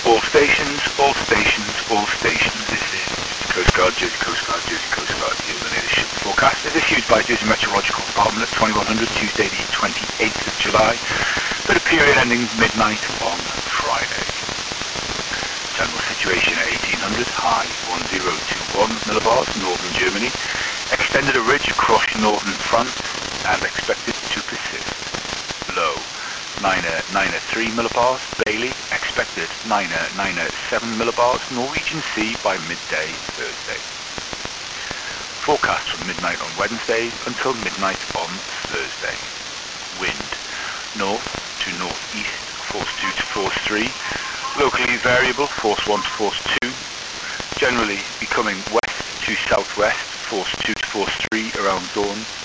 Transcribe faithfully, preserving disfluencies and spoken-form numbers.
All stations, all stations, all stations. This is Coast Guard, Jersey Coast Guard, Jersey Coast Guard. Here with the latest ship forecast is issued by Jersey Meteorological Department at twenty-one hundred, Tuesday the twenty-eighth of July, for the period ending midnight on Friday. General situation at eighteen hundred, high one zero two one millibars, northern Germany. Extended a ridge across northern France and expected to persist. Low nine nine three millibars, Bailey. Expected nine nine seven millibars, Norwegian Sea by midday Thursday. Forecast from midnight on Wednesday until midnight on Thursday. Wind north to northeast, force two to force three. Locally variable, force one to force two. Generally becoming west to southwest, force two to force three around dawn.